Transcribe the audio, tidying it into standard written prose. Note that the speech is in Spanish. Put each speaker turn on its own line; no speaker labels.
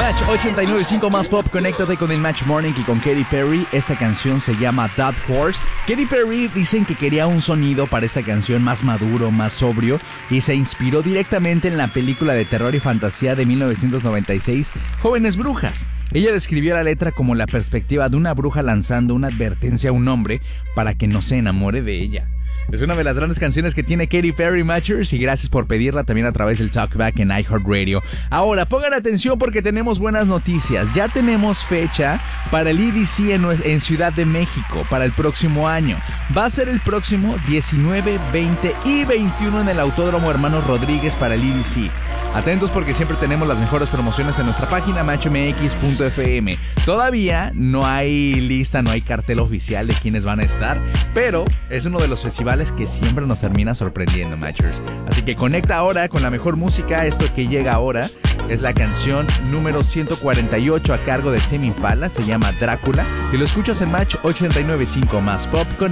Match 89.5 más pop, conéctate con el Match Morning y con Katy Perry. Esta canción se llama That Horse. Katy Perry dicen que quería un sonido para esta canción más maduro, más sobrio, y se inspiró directamente en la película de terror y fantasía de 1996, Jóvenes Brujas. Ella describió la letra como la perspectiva de una bruja lanzando una advertencia a un hombre para que no se enamore de ella. Es una de las grandes canciones que tiene Katy Perry, Matchers, y gracias por pedirla también a través del Talkback en iHeartRadio. Ahora, pongan atención porque tenemos buenas noticias. Ya tenemos fecha para el EDC en Ciudad de México para el próximo año. Va a ser el próximo 19, 20 y 21 en el Autódromo Hermanos Rodríguez para el EDC. Atentos porque siempre tenemos las mejores promociones en nuestra página matchmx.fm. Todavía no hay lista, no hay cartel oficial de quiénes van a estar, pero es uno de los festivales que siempre nos termina sorprendiendo, Matchers. Así que conecta ahora con la mejor música. Esto que llega ahora es la canción número 148 a cargo de Tame Impala, se llama Drácula, y lo escuchas en Match 89.5 más pop con